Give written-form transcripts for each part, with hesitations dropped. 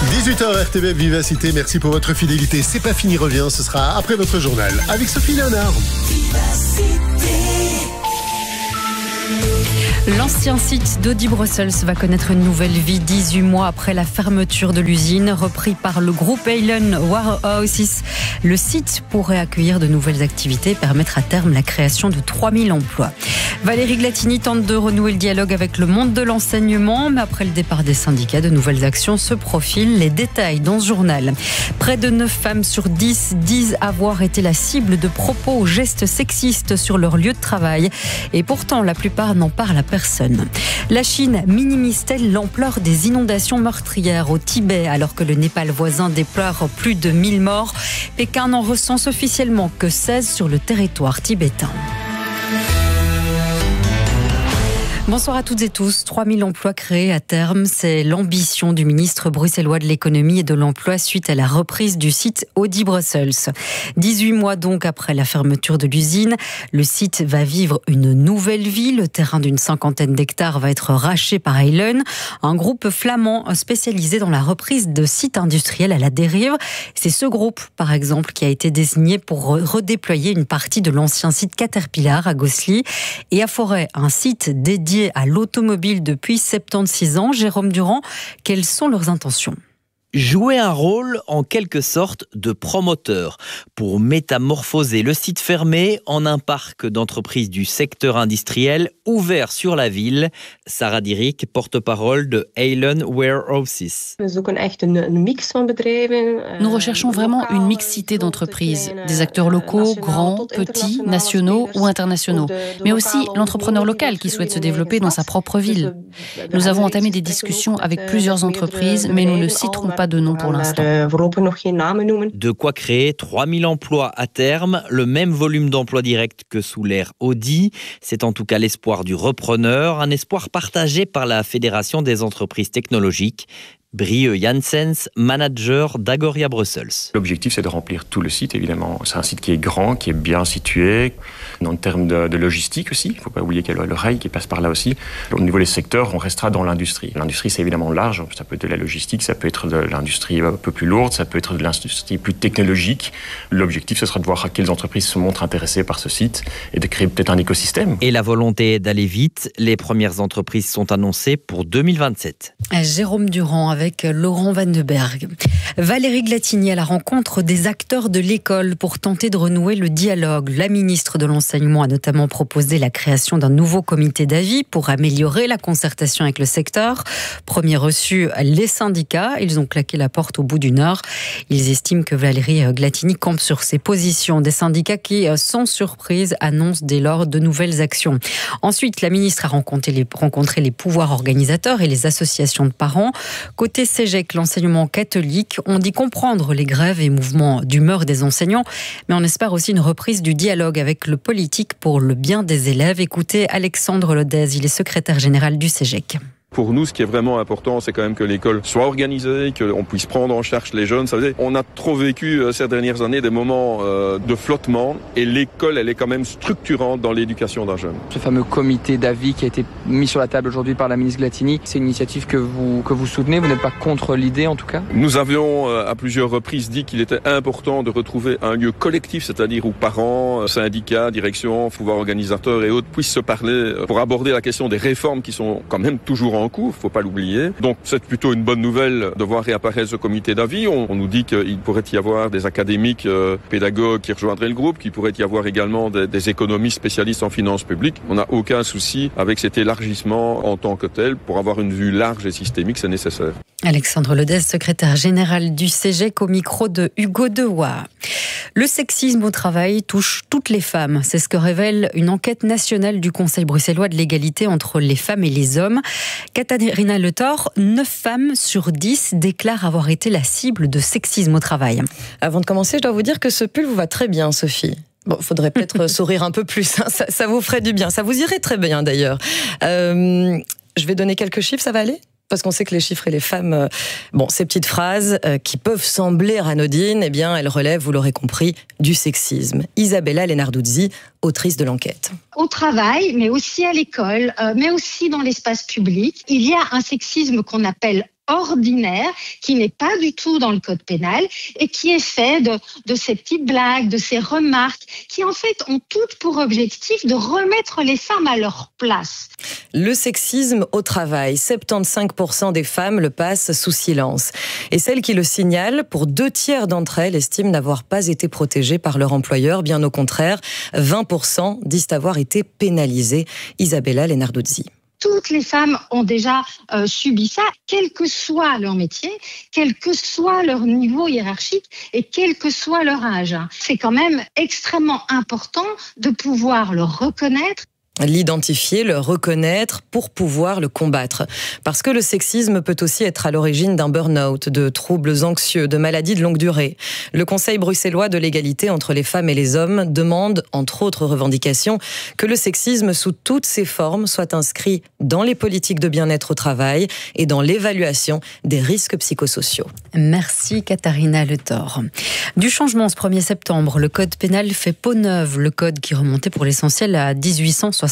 18h RTBF Vivacité, merci pour votre fidélité. C'est pas fini, revient, ce sera après votre journal avec Sophie Léonard. L'ancien site d'Audi Brussels va connaître une nouvelle vie 18 mois après la fermeture de l'usine. Repris par le groupe Heylen Warehouses, le site pourrait accueillir de nouvelles activités et permettre à terme la création de 3000 emplois. Valérie Glatini tente de renouer le dialogue avec le monde de l'enseignement, mais après le départ des syndicats, de nouvelles actions se profilent. Les détails dans ce journal. Près de 9 femmes sur 10 disent avoir été la cible de propos ou gestes sexistes sur leur lieu de travail. Et pourtant, la plupart n'en parlent à personne. La Chine minimise-t-elle l'ampleur des inondations meurtrières au Tibet alors que le Népal voisin déplore plus de 1000 morts? Pékin n'en recense officiellement que 16 sur le territoire tibétain. Bonsoir à toutes et tous. 3000 emplois créés à terme, c'est l'ambition du ministre bruxellois de l'économie et de l'emploi suite à la reprise du site Audi Brussels. 18 mois donc après la fermeture de l'usine, le site va vivre une nouvelle vie. Le terrain d'une 50aine d'hectares va être racheté par Heylen, un groupe flamand spécialisé dans la reprise de sites industriels à la dérive. C'est ce groupe, par exemple, qui a été désigné pour redéployer une partie de l'ancien site Caterpillar à Gosselies et à Forêt, un site dédié à l'automobile depuis 76 ans. Jérôme Durand, quelles sont leurs intentions ? Jouer un rôle en quelque sorte de promoteur pour métamorphoser le site fermé en un parc d'entreprises du secteur industriel ouvert sur la ville. Sarah Dierik, porte-parole de Heylen Warehouses. Nous recherchons vraiment une mixité d'entreprises, des acteurs locaux, grands, petits, nationaux ou internationaux, mais aussi l'entrepreneur local qui souhaite se développer dans sa propre ville. Nous avons entamé des discussions avec plusieurs entreprises, mais nous ne citerons pas de nom pour l'instant. De quoi créer 3000 emplois à terme, le même volume d'emplois directs que sous l'ère Audi. C'est en tout cas l'espoir du repreneur, un espoir partagé par la Fédération des entreprises technologiques. Brieux Janssens, manager d'Agoria Brussels. L'objectif, c'est de remplir tout le site, évidemment. C'est un site qui est grand, qui est bien situé. En termes de logistique aussi, il ne faut pas oublier qu'il y a le rail qui passe par là aussi. Au niveau des secteurs, on restera dans l'industrie. L'industrie, c'est évidemment large. Ça peut être de la logistique, ça peut être de l'industrie un peu plus lourde, ça peut être de l'industrie plus technologique. L'objectif, ce sera de voir à quelles entreprises se montrent intéressées par ce site et de créer peut-être un écosystème. Et la volonté est d'aller vite. Les premières entreprises sont annoncées pour 2027. Jérôme Durand avec Laurent Vandenberg. Valérie Glatini à la rencontre des acteurs de l'école pour tenter de renouer le dialogue. La ministre de l'Enseignement a notamment proposé la création d'un nouveau comité d'avis pour améliorer la concertation avec le secteur. Premier reçu, les syndicats. Ils ont claqué la porte au bout d'une heure. Ils estiment que Valérie Glatini campe sur ses positions. Des syndicats qui, sans surprise, annoncent dès lors de nouvelles actions. Ensuite, la ministre a rencontré les pouvoirs organisateurs et les associations de parents. Côté CEGEC, l'enseignement catholique, on dit comprendre les grèves et mouvements d'humeur des enseignants, mais on espère aussi une reprise du dialogue avec le politique pour le bien des élèves. Écoutez Alexandre Lodez, il est secrétaire général du CEGEC. Pour nous, ce qui est vraiment important, c'est quand même que l'école soit organisée, qu'on puisse prendre en charge les jeunes. Ça veut dire, on a trop vécu ces dernières années des moments de flottement et l'école, elle est quand même structurante dans l'éducation d'un jeune. Ce fameux comité d'avis qui a été mis sur la table aujourd'hui par la ministre Glatini, c'est une initiative que vous soutenez, vous n'êtes pas contre l'idée en tout cas ? Nous avions à plusieurs reprises dit qu'il était important de retrouver un lieu collectif, c'est-à-dire où parents, syndicats, direction, pouvoirs organisateurs et autres puissent se parler pour aborder la question des réformes qui sont quand même toujours en cours, faut pas l'oublier. Donc c'est plutôt une bonne nouvelle de voir réapparaître ce comité d'avis. On nous dit qu'il pourrait y avoir des académiques pédagogues qui rejoindraient le groupe, qu'il pourrait y avoir également des économistes spécialistes en finances publiques. On n'a aucun souci avec cet élargissement en tant que tel. Pour avoir une vue large et systémique, c'est nécessaire. Alexandre Lodez, secrétaire général du CEGEC au micro de Hugo Dewa. Le sexisme au travail touche toutes les femmes. C'est ce que révèle une enquête nationale du Conseil bruxellois de l'égalité entre les femmes et les hommes. Katharina Le Thor, 9 femmes sur 10 déclarent avoir été la cible de sexisme au travail. Avant de commencer, je dois vous dire que ce pull vous va très bien, Sophie. Bon, faudrait peut-être sourire un peu plus, hein. Ça vous ferait du bien. Ça vous irait très bien d'ailleurs. Je vais donner quelques chiffres, ça va aller ? Parce qu'on sait que les chiffres et les femmes, ces petites phrases qui peuvent sembler anodines, eh bien, elles relèvent, vous l'aurez compris, du sexisme. Isabella Lenarduzzi, autrice de l'enquête. Au travail, mais aussi à l'école, mais aussi dans l'espace public, il y a un sexisme qu'on appelle ordinaire qui n'est pas du tout dans le code pénal et qui est fait de ces petites blagues, de ces remarques qui en fait ont toutes pour objectif de remettre les femmes à leur place. Le sexisme au travail, 75% des femmes le passent sous silence. Et celles qui le signalent, pour 2/3 d'entre elles, estiment n'avoir pas été protégées par leur employeur. Bien au contraire, 20% disent avoir été pénalisées. Isabella Lenarduzzi. Toutes les femmes ont déjà subi ça, quel que soit leur métier, quel que soit leur niveau hiérarchique et quel que soit leur âge. C'est quand même extrêmement important de pouvoir le reconnaître. L'identifier, le reconnaître pour pouvoir le combattre. Parce que le sexisme peut aussi être à l'origine d'un burn-out, de troubles anxieux, de maladies de longue durée. Le Conseil bruxellois de l'égalité entre les femmes et les hommes demande, entre autres revendications, que le sexisme sous toutes ses formes soit inscrit dans les politiques de bien-être au travail et dans l'évaluation des risques psychosociaux. Merci Katharina Le Thor. Du changement ce 1er septembre, le code pénal fait peau neuve, le code qui remontait pour l'essentiel à 1867.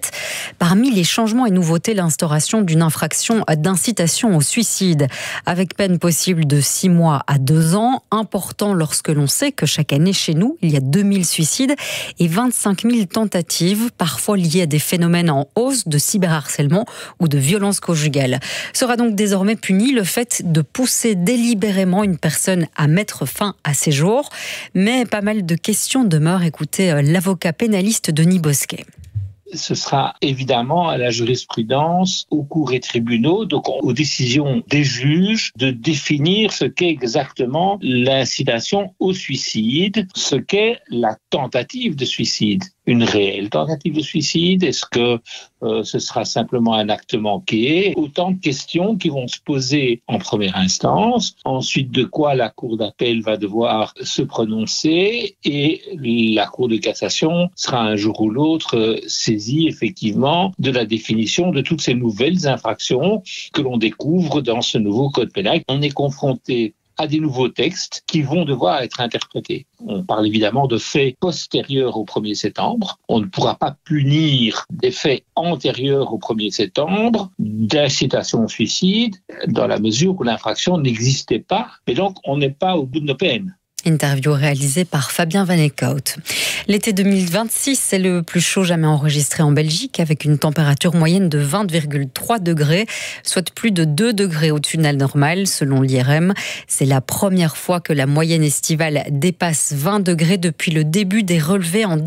Parmi les changements et nouveautés, l'instauration d'une infraction d'incitation au suicide, avec peine possible de 6 mois à 2 ans, important lorsque l'on sait que chaque année chez nous, il y a 2000 suicides et 25 000 tentatives, parfois liées à des phénomènes en hausse de cyberharcèlement ou de violence conjugale. Sera donc désormais puni le fait de pousser délibérément une personne à mettre fin à ses jours. Mais pas mal de questions demeurent. Écoutez l'avocat pénaliste Denis Bosquet. Ce sera évidemment à la jurisprudence, aux cours et tribunaux, donc aux décisions des juges, de définir ce qu'est exactement l'incitation au suicide, ce qu'est la tentative de suicide. Une réelle tentative de suicide? Est-ce que ce sera simplement un acte manqué? Autant de questions qui vont se poser en première instance, ensuite de quoi la Cour d'appel va devoir se prononcer et la Cour de cassation sera un jour ou l'autre saisie effectivement de la définition de toutes ces nouvelles infractions que l'on découvre dans ce nouveau code pénal. On est confronté à des nouveaux textes qui vont devoir être interprétés. On parle évidemment de faits postérieurs au 1er septembre. On ne pourra pas punir des faits antérieurs au 1er septembre d'incitation au suicide dans la mesure où l'infraction n'existait pas. Et donc, on n'est pas au bout de nos peines. Interview réalisée par Fabien Van Eekhout. L'été 2026, c'est le plus chaud jamais enregistré en Belgique, avec une température moyenne de 20,3 degrés, soit plus de 2 degrés au-dessus de la normale, selon l'IRM. C'est la première fois que la moyenne estivale dépasse 20 degrés depuis le début des relevés en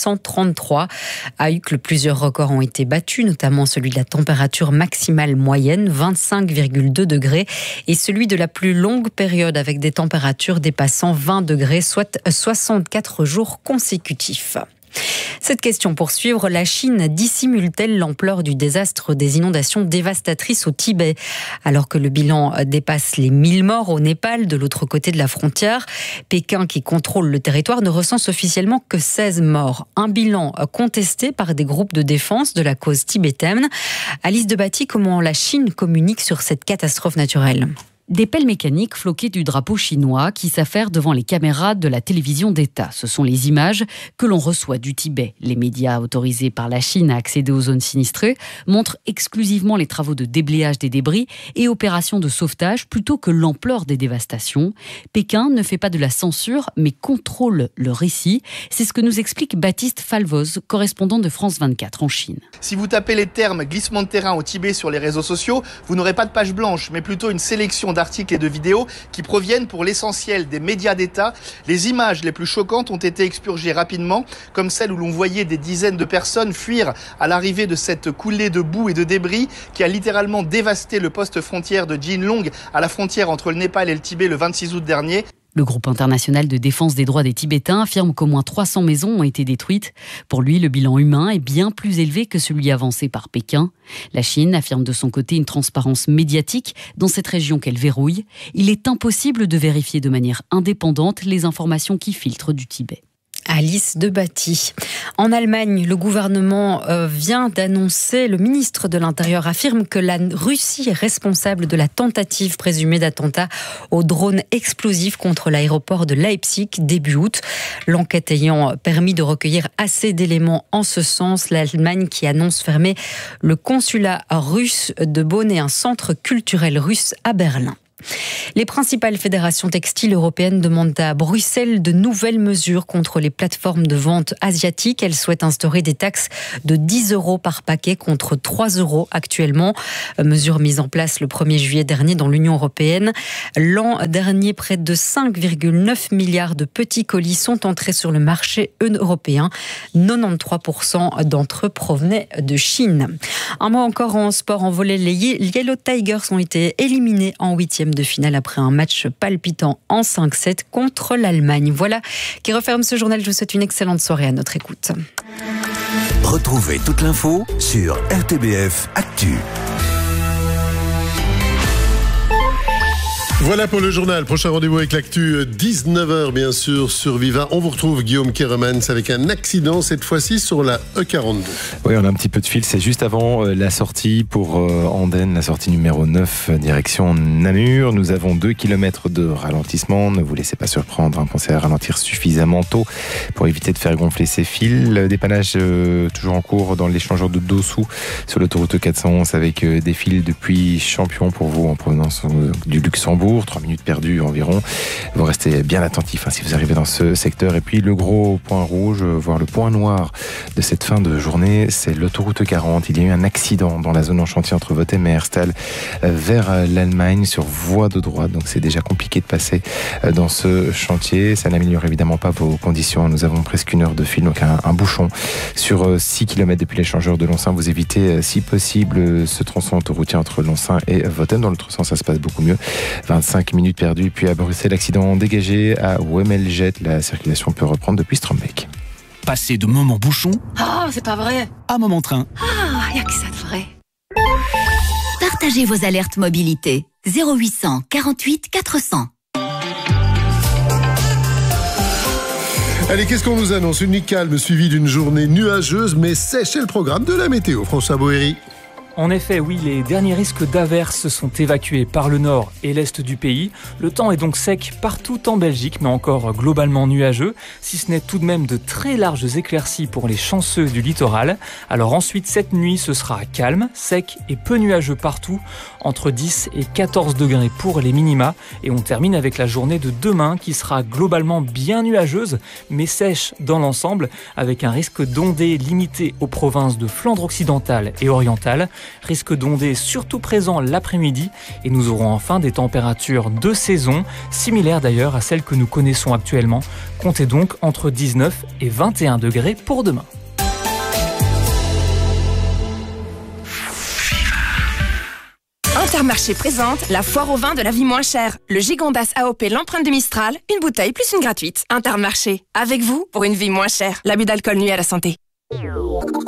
1833. À Uccle, plusieurs records ont été battus, notamment celui de la température maximale moyenne, 25,2 degrés, et celui de la plus longue période avec des températures dépassant 20 degrés, soit 64 jours consécutifs. Cette question pour suivre, la Chine dissimule-t-elle l'ampleur du désastre des inondations dévastatrices au Tibet? Alors que le bilan dépasse les 1000 morts au Népal, de l'autre côté de la frontière, Pékin, qui contrôle le territoire, ne recense officiellement que 16 morts. Un bilan contesté par des groupes de défense de la cause tibétaine. Alice Debatty, comment la Chine communique sur cette catastrophe naturelle? Des pelles mécaniques floquées du drapeau chinois qui s'affairent devant les caméras de la télévision d'État. Ce sont les images que l'on reçoit du Tibet. Les médias autorisés par la Chine à accéder aux zones sinistrées montrent exclusivement les travaux de déblayage des débris et opérations de sauvetage plutôt que l'ampleur des dévastations. Pékin ne fait pas de la censure mais contrôle le récit. C'est ce que nous explique Baptiste Falvoz, correspondant de France 24 en Chine. Si vous tapez les termes glissement de terrain au Tibet sur les réseaux sociaux, vous n'aurez pas de page blanche mais plutôt une sélection d'articles et de vidéos qui proviennent pour l'essentiel des médias d'État. Les images les plus choquantes ont été expurgées rapidement, comme celle où l'on voyait des dizaines de personnes fuir à l'arrivée de cette coulée de boue et de débris qui a littéralement dévasté le poste frontière de Jinlong à la frontière entre le Népal et le Tibet le 26 août dernier. Le groupe international de défense des droits des Tibétains affirme qu'au moins 300 maisons ont été détruites. Pour lui, le bilan humain est bien plus élevé que celui avancé par Pékin. La Chine affirme de son côté une transparence médiatique dans cette région qu'elle verrouille. Il est impossible de vérifier de manière indépendante les informations qui filtrent du Tibet. Alice Debatty. En Allemagne, le gouvernement vient d'annoncer, le ministre de l'Intérieur affirme que la Russie est responsable de la tentative présumée d'attentat au drone explosif contre l'aéroport de Leipzig début août. L'enquête ayant permis de recueillir assez d'éléments en ce sens, l'Allemagne qui annonce fermer le consulat russe de Bonn et un centre culturel russe à Berlin. Les principales fédérations textiles européennes demandent à Bruxelles de nouvelles mesures contre les plateformes de vente asiatiques. Elles souhaitent instaurer des taxes de 10 € par paquet contre 3 € actuellement. Mesure mise en place le 1er juillet dernier dans l'Union européenne. L'an dernier, près de 5,9 milliards de petits colis sont entrés sur le marché européen. 93% d'entre eux provenaient de Chine. Un mot encore en sport, en volley. Les Yellow Tigers ont été éliminés en 8e de finale après un match palpitant en 5-7 contre l'Allemagne. Voilà qui referme ce journal. Je vous souhaite une excellente soirée à notre écoute. Retrouvez toute l'info sur RTBF Actu. Voilà pour le journal. Prochain rendez-vous avec l'actu, 19h bien sûr sur Viva. On vous retrouve Guillaume Keremans avec un accident cette fois-ci sur la E42. Oui, on a un petit peu de fil. C'est juste avant la sortie pour Andenne, la sortie numéro 9 direction Namur. Nous avons 2 km de ralentissement. Ne vous laissez pas surprendre. Pensez à ralentir suffisamment tôt pour éviter de faire gonfler ces fils. Dépannage toujours en cours dans l'échangeur de Dossou sur l'autoroute 411 avec des fils depuis Champion pour vous en provenance du Luxembourg. 3 minutes perdues environ. Vous restez bien attentifs si vous arrivez dans ce secteur. Et puis le gros point rouge, voire le point noir de cette fin de journée, c'est l'autoroute 40. Il y a eu un accident dans la zone en chantier entre Votem et Herstal vers l'Allemagne sur voie de droite. Donc c'est déjà compliqué de passer dans ce chantier. Ça n'améliore évidemment pas vos conditions. Nous avons presque 1 heure de fil, donc un bouchon sur 6 km depuis l'échangeur de Lonsin. Vous évitez si possible ce tronçon autoroutier entre Lonsin et Votem. Dans l'autre sens, ça se passe beaucoup mieux. 25 minutes perdues. Puis à Bruxelles, accident dégagé à Wemmeljet. La circulation peut reprendre depuis Strombeek. Passer de moment bouchon c'est pas vrai à moment train. Y a que ça de vrai. Partagez vos alertes mobilité. 0800 48 400. Allez, qu'est-ce qu'on nous annonce? Une nuit calme suivie d'une journée nuageuse mais sèche. Et le programme de la météo. François Boéry. En effet, oui, les derniers risques d'averses sont évacués par le nord et l'est du pays. Le temps est donc sec partout en Belgique, mais encore globalement nuageux, si ce n'est tout de même de très larges éclaircies pour les chanceux du littoral. Alors ensuite, cette nuit, ce sera calme, sec et peu nuageux partout, entre 10 et 14 degrés pour les minima. Et on termine avec la journée de demain qui sera globalement bien nuageuse, mais sèche dans l'ensemble, avec un risque d'ondées limité aux provinces de Flandre occidentale et orientale. Risque d'ondées surtout présent l'après-midi et nous aurons enfin des températures de saison, similaires d'ailleurs à celles que nous connaissons actuellement. Comptez donc entre 19 et 21 degrés pour demain. Intermarché présente la foire au vin de la vie moins chère. Le Gigondas AOP l'empreinte de Mistral, une bouteille plus une gratuite. Intermarché, avec vous pour une vie moins chère. L'abus d'alcool nuit à la santé.